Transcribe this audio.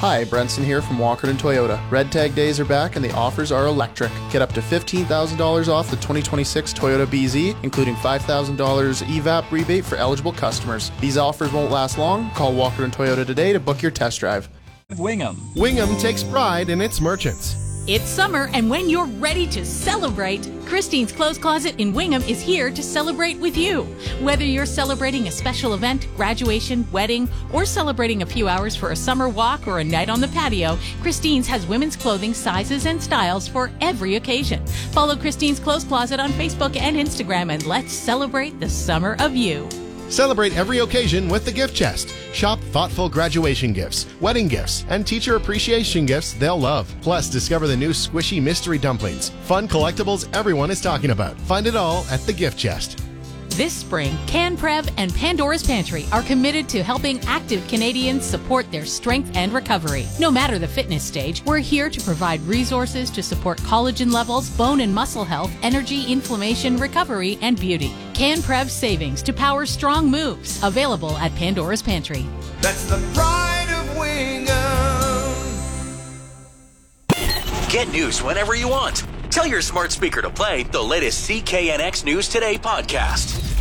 Hi, Brenson here from Walkerton Toyota. Red Tag days are back and the offers are electric. Get up to $15,000 off the 2026 Toyota BZ, including $5,000 EVAP rebate for eligible customers. These offers won't last long. Call Walkerton Toyota today to book your test drive. Wingham. Wingham takes pride in its merchants. It's summer, and when you're ready to celebrate, Christine's Clothes Closet in Wingham is here to celebrate with you. Whether you're celebrating a special event, graduation, wedding, or celebrating a few hours for a summer walk or a night on the patio, Christine's has women's clothing sizes and styles for every occasion. Follow Christine's Clothes Closet on Facebook and Instagram, and let's celebrate the summer of you. Celebrate every occasion with the gift chest. Shop thoughtful graduation gifts, wedding gifts, and teacher appreciation gifts they'll love. Plus, discover the new squishy mystery dumplings. Fun collectibles everyone is talking about. Find it all at the gift chest. This spring, CanPrev and Pandora's Pantry are committed to helping active Canadians support their strength and recovery. No matter the fitness stage, we're here to provide resources to support collagen levels, bone and muscle health, energy, inflammation, recovery, and beauty. CanPrev savings to power strong moves. Available at Pandora's Pantry. That's the pride of Wingham. Get news whenever you want. Tell your smart speaker to play the latest CKNX News Today podcast.